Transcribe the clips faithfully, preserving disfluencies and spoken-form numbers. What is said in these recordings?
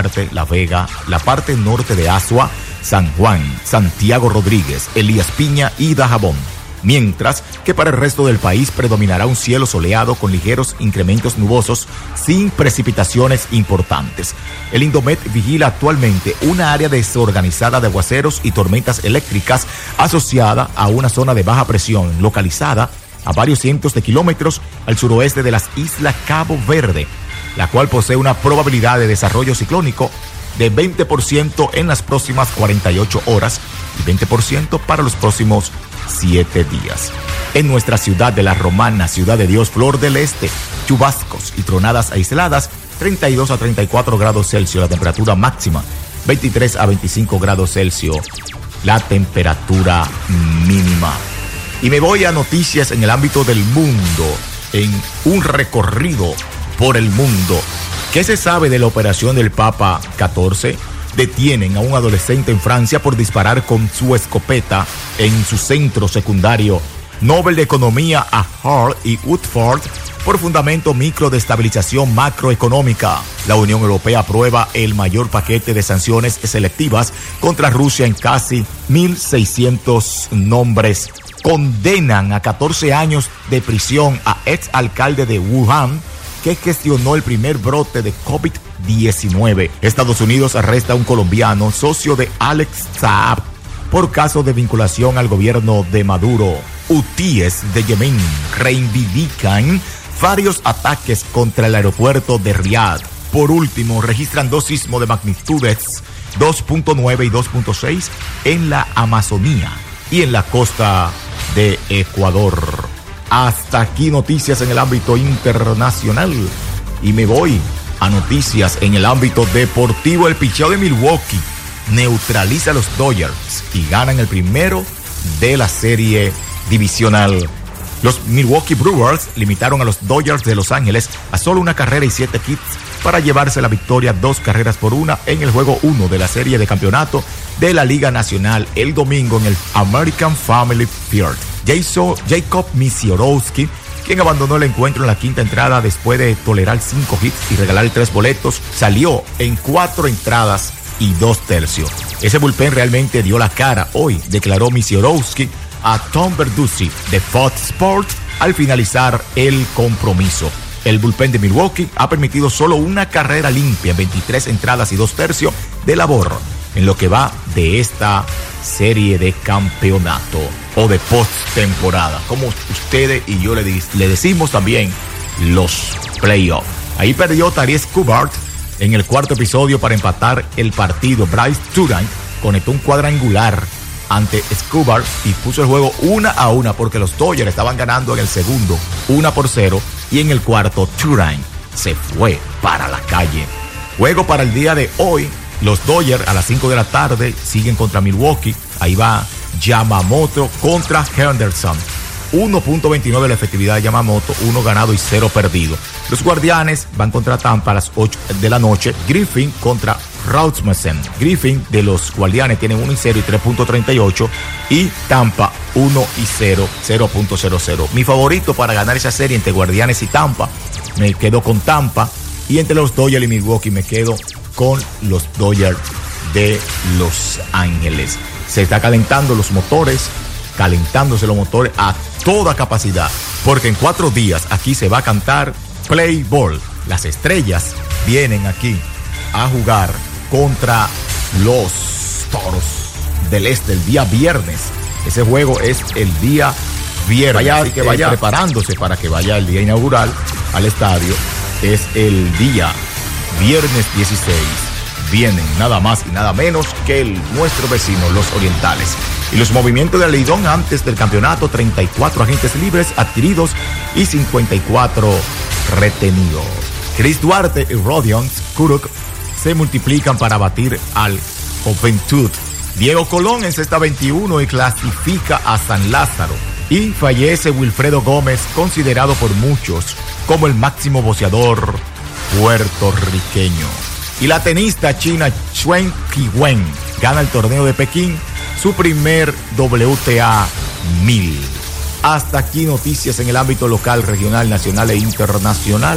Marte, La Vega, la parte norte de Azua, San Juan, Santiago Rodríguez, Elías Piña y Dajabón. Mientras que para el resto del país predominará un cielo soleado con ligeros incrementos nubosos sin precipitaciones importantes. El Indomet vigila actualmente una área desorganizada de aguaceros y tormentas eléctricas asociada a una zona de baja presión localizada a varios cientos de kilómetros al suroeste de las islas Cabo Verde, la cual posee una probabilidad de desarrollo ciclónico de veinte por ciento en las próximas cuarenta y ocho horas y veinte por ciento para los próximos siete días. En nuestra ciudad de La Romana, Ciudad de Dios, Flor del Este, chubascos y tronadas aisladas, treinta y dos a treinta y cuatro grados Celsius la temperatura máxima, veintitrés a veinticinco grados Celsius la temperatura mínima. Y me voy a noticias en el ámbito del mundo, en un recorrido por el mundo. ¿Qué se sabe de la operación del Papa catorce? Detienen a un adolescente en Francia por disparar con su escopeta en su centro secundario. Nobel de Economía a Hart y Woodford por fundamento micro de estabilización macroeconómica. La Unión Europea aprueba el mayor paquete de sanciones selectivas contra Rusia en casi mil seiscientos nombres. Condenan a catorce años de prisión a exalcalde de Wuhan que gestionó el primer brote de COVID diecinueve. Estados Unidos arresta a un colombiano, socio de Alex Saab, por caso de vinculación al gobierno de Maduro. Hutíes de Yemen reivindican varios ataques contra el aeropuerto de Riad. Por último, registran dos sismos de magnitudes dos punto nueve y dos punto seis en la Amazonía y en la costa de Ecuador. Hasta aquí noticias en el ámbito internacional y me voy a noticias en el ámbito deportivo. El picheo de Milwaukee neutraliza a los Dodgers y ganan el primero de la serie divisional. Los Milwaukee Brewers limitaron a los Dodgers de Los Ángeles a solo una carrera y siete hits para llevarse la victoria dos carreras por una en el juego uno de la serie de campeonato de la Liga Nacional el domingo en el American Family Field. Jason, Jacob Misiorowski, quien abandonó el encuentro en la quinta entrada después de tolerar cinco hits y regalar tres boletos, salió en cuatro entradas y dos tercios. Ese bullpen realmente dio la cara hoy, declaró Misiorowski a Tom Verducci de Fox Sports al finalizar el compromiso. El bullpen de Milwaukee ha permitido solo una carrera limpia en veintitrés entradas y dos tercios de labor en lo que va de esta serie de campeonato o de postemporada, como ustedes y yo le, le decimos también, los playoffs. Ahí perdió Taris Kubart en el cuarto episodio para empatar el partido. Bryce Turang conectó un cuadrangular ante Scubart y puso el juego una a una porque los Dodgers estaban ganando en el segundo una por cero y en el cuarto Turang se fue para la calle. Juego para el día de hoy. Los Dodgers a las cinco de la tarde siguen contra Milwaukee. Ahí va Yamamoto contra Henderson. uno punto veintinueve la efectividad de Yamamoto, uno ganado y cero perdido. Los Guardianes van contra Tampa a las ocho de la noche. Griffin contra Rasmussen. Griffin de los Guardianes tienen uno y cero y tres punto treinta y ocho. Y Tampa uno y cero, cero punto cero cero. Mi favorito para ganar esa serie entre Guardianes y Tampa, me quedo con Tampa. Y entre los Dodgers y Milwaukee me quedo con los Dodgers de Los Ángeles. Se está calentando los motores, calentándose los motores a toda capacidad, porque en cuatro días aquí se va a cantar Play Ball. Las estrellas vienen aquí a jugar contra los Toros del Este el día viernes. Ese juego es el día viernes, vaya, así que vaya eh, preparándose para que vaya el día inaugural al estadio. Es el día viernes dieciséis. Vienen nada más y nada menos que el, nuestro vecino, los Orientales. Y los movimientos de Lidón antes del campeonato: treinta y cuatro agentes libres adquiridos y cincuenta y cuatro retenidos. Chris Duarte y Rodion Kuruk se multiplican para batir al Juventud. Diego Colón encesta veintiuno y clasifica a San Lázaro. Y fallece Wilfredo Gómez, considerado por muchos como el máximo boxeador puertorriqueño. Y la tenista china Chen Qi-wen gana el torneo de Pekín, su primer W T A mil. Hasta aquí noticias en el ámbito local, regional, nacional e internacional.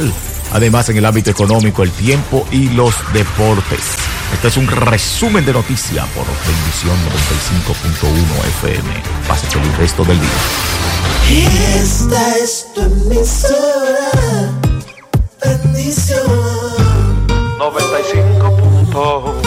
Además, en el ámbito económico, el tiempo y los deportes. Este es un resumen de noticias por Bendición noventa y cinco punto uno F M. Pásate el resto del día. Esta es tu emisora, Bendición noventa y cinco punto uno.